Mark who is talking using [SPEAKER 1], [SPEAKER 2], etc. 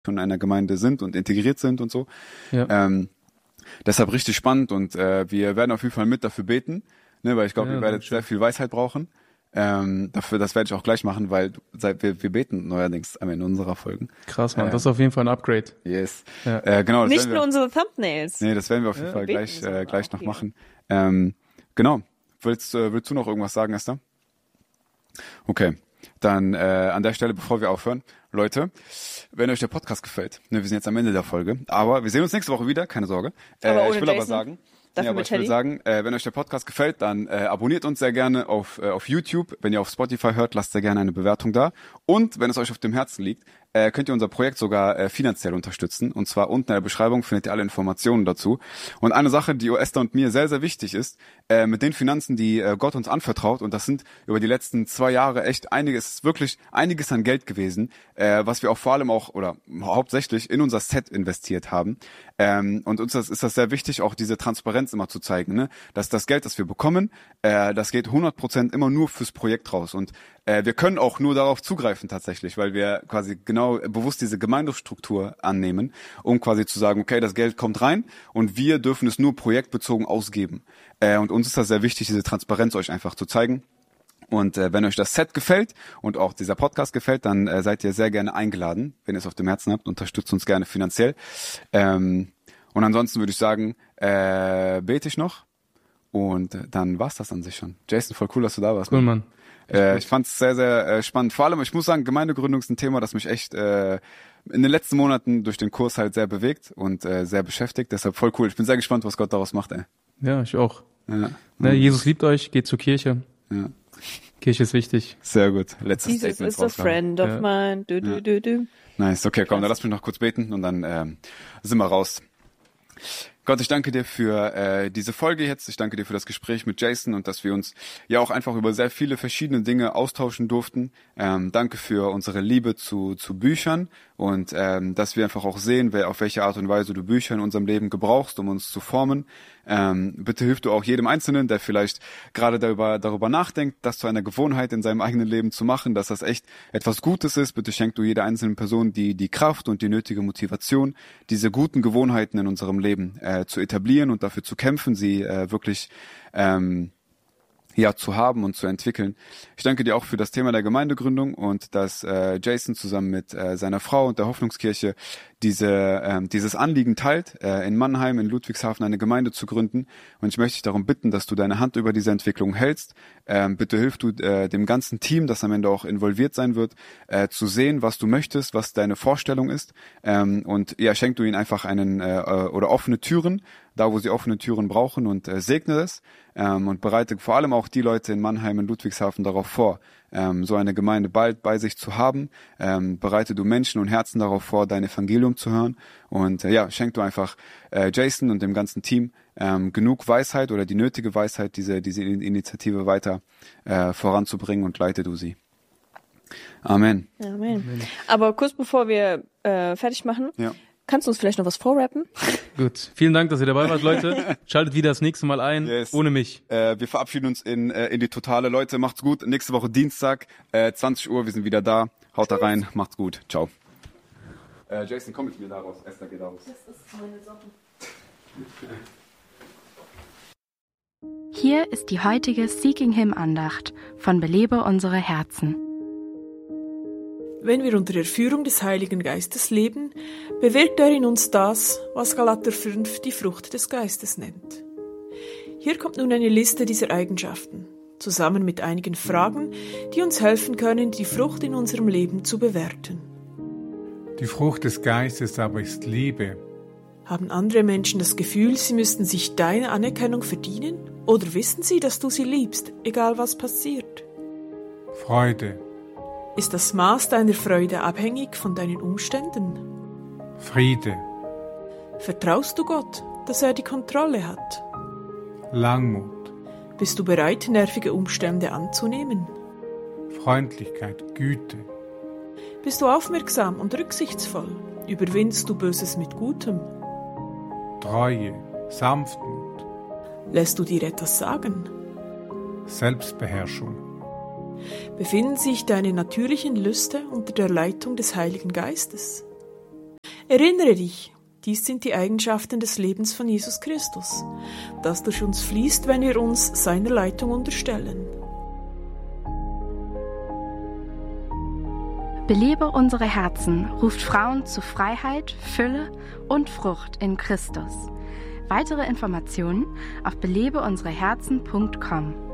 [SPEAKER 1] schon in einer Gemeinde sind und integriert sind und so.
[SPEAKER 2] Ja.
[SPEAKER 1] Deshalb richtig spannend und wir werden auf jeden Fall mit dafür beten, ne, weil ich glaube, ihr werdet sehr viel Weisheit brauchen. Das werde ich auch gleich machen, weil wir beten neuerdings am Ende unserer Folgen.
[SPEAKER 2] Krass, Mann. Das ist auf jeden Fall ein Upgrade.
[SPEAKER 1] Yes.
[SPEAKER 2] Ja.
[SPEAKER 1] Genau.
[SPEAKER 3] Nicht nur unsere Thumbnails.
[SPEAKER 1] Nee, das werden wir auf jeden Fall gleich noch machen. Genau. Willst du noch irgendwas sagen, Esther? Okay. Dann an der Stelle, bevor wir aufhören, Leute, wenn euch der Podcast gefällt, ne, wir sind jetzt am Ende der Folge, aber wir sehen uns nächste Woche wieder, keine Sorge.
[SPEAKER 3] Aber ohne
[SPEAKER 1] ich will
[SPEAKER 3] Jason.
[SPEAKER 1] aber sagen,
[SPEAKER 3] Dafür mit Teddy.
[SPEAKER 1] wenn euch der Podcast gefällt, dann abonniert uns sehr gerne auf YouTube. Wenn ihr auf Spotify hört, lasst sehr gerne eine Bewertung da. Und wenn es euch auf dem Herzen liegt, könnt ihr unser Projekt sogar finanziell unterstützen. Und zwar unten in der Beschreibung findet ihr alle Informationen dazu. Und eine Sache, die Esther und mir sehr, sehr wichtig ist, mit den Finanzen, die Gott uns anvertraut, und das sind über die letzten 2 Jahre echt einiges an Geld gewesen, was wir auch vor allem oder hauptsächlich in unser Set investiert haben. Und uns ist das sehr wichtig, auch diese Transparenz immer zu zeigen, ne? Dass das Geld, das wir bekommen, das geht 100% immer nur fürs Projekt raus. Und wir können auch nur darauf zugreifen tatsächlich, weil wir quasi genau bewusst diese Gemeindestruktur annehmen, um quasi zu sagen, okay, das Geld kommt rein und wir dürfen es nur projektbezogen ausgeben. Und uns ist das sehr wichtig, diese Transparenz euch einfach zu zeigen. Und wenn euch das Set gefällt und auch dieser Podcast gefällt, dann seid ihr sehr gerne eingeladen. Wenn ihr es auf dem Herzen habt, unterstützt uns gerne finanziell. Und ansonsten würde ich sagen, bete ich noch. Und dann war's das an sich schon. Jason, voll cool, dass du da warst.
[SPEAKER 2] Cool, Mann.
[SPEAKER 1] Ich fand's sehr, sehr spannend. Vor allem, ich muss sagen, Gemeindegründung ist ein Thema, das mich echt in den letzten Monaten durch den Kurs halt sehr bewegt und sehr beschäftigt. Deshalb voll cool. Ich bin sehr gespannt, was Gott daraus macht, ey.
[SPEAKER 2] Ja, ich auch.
[SPEAKER 1] Ja.
[SPEAKER 2] Ne, Jesus liebt euch, geht zur Kirche.
[SPEAKER 1] Ja.
[SPEAKER 2] Kirche ist wichtig.
[SPEAKER 1] Sehr gut. Letztes
[SPEAKER 3] Jesus
[SPEAKER 1] Statement
[SPEAKER 3] is a friend of mine.
[SPEAKER 1] Nice. Okay, komm, dann lass mich noch kurz beten und dann sind wir raus. Gott, ich danke dir für diese Folge jetzt. Ich danke dir für das Gespräch mit Jason und dass wir uns ja auch einfach über sehr viele verschiedene Dinge austauschen durften. Danke für unsere Liebe zu Büchern und dass wir einfach auch sehen, auf welche Art und Weise du Bücher in unserem Leben gebrauchst, um uns zu formen. Bitte hilf du auch jedem Einzelnen, der vielleicht gerade darüber nachdenkt, das zu einer Gewohnheit in seinem eigenen Leben zu machen, dass das echt etwas Gutes ist. Bitte schenk du jeder einzelnen Person die Kraft und die nötige Motivation, diese guten Gewohnheiten in unserem Leben zu etablieren und dafür zu kämpfen, sie wirklich zu haben und zu entwickeln. Ich danke dir auch für das Thema der Gemeindegründung und dass Jason zusammen mit seiner Frau und der Hoffnungskirche dieses Anliegen teilt, in Mannheim, in Ludwigshafen eine Gemeinde zu gründen. Und ich möchte dich darum bitten, dass du deine Hand über diese Entwicklung hältst. Bitte hilf du dem ganzen Team, das am Ende auch involviert sein wird, zu sehen, was du möchtest, was deine Vorstellung ist. Und ja, schenk du ihnen einfach oder offene Türen, da wo sie offene Türen brauchen und segne es und bereite vor allem auch die Leute in Mannheim, in Ludwigshafen darauf vor, so eine Gemeinde bald bei sich zu haben. Bereite du Menschen und Herzen darauf vor, dein Evangelium zu hören und schenk du einfach Jason und dem ganzen Team genug Weisheit oder die nötige Weisheit, diese Initiative weiter voranzubringen und leite du sie. Amen.
[SPEAKER 3] Amen. Aber kurz bevor wir fertig machen, kannst du uns vielleicht noch was vorrappen?
[SPEAKER 2] Gut. Vielen Dank, dass ihr dabei wart, Leute. Schaltet wieder das nächste Mal ein, ohne mich.
[SPEAKER 1] Wir verabschieden uns in die Totale. Leute, macht's gut. Nächste Woche Dienstag, 20 Uhr, wir sind wieder da. Haut da rein, macht's gut. Ciao. Jason, komm mit mir da raus. Esther, geh da raus.
[SPEAKER 3] Das ist meine Sache.
[SPEAKER 4] Hier ist die heutige Seeking Him Andacht von Belebe unsere Herzen.
[SPEAKER 5] Wenn wir unter der Führung des Heiligen Geistes leben, bewirkt er in uns das, was Galater 5 die Frucht des Geistes nennt. Hier kommt nun eine Liste dieser Eigenschaften, zusammen mit einigen Fragen, die uns helfen können, die Frucht in unserem Leben zu bewerten.
[SPEAKER 6] Die Frucht des Geistes aber ist Liebe.
[SPEAKER 5] Haben andere Menschen das Gefühl, sie müssten sich deine Anerkennung verdienen? Oder wissen sie, dass du sie liebst, egal was passiert?
[SPEAKER 6] Freude.
[SPEAKER 5] Ist das Maß deiner Freude abhängig von deinen Umständen?
[SPEAKER 6] Friede.
[SPEAKER 5] Vertraust du Gott, dass er die Kontrolle hat?
[SPEAKER 6] Langmut.
[SPEAKER 5] Bist du bereit, nervige Umstände anzunehmen?
[SPEAKER 6] Freundlichkeit, Güte.
[SPEAKER 5] Bist du aufmerksam und rücksichtsvoll? Überwindest du Böses mit Gutem?
[SPEAKER 6] Treue, Sanftmut.
[SPEAKER 5] Lässt du dir etwas sagen?
[SPEAKER 6] Selbstbeherrschung.
[SPEAKER 5] Befinden sich deine natürlichen Lüste unter der Leitung des Heiligen Geistes? Erinnere dich, dies sind die Eigenschaften des Lebens von Jesus Christus, das durch uns fließt, wenn wir uns seiner Leitung unterstellen.
[SPEAKER 4] Belebe unsere Herzen ruft Frauen zu Freiheit, Fülle und Frucht in Christus. Weitere Informationen auf belebeunsereherzen.com.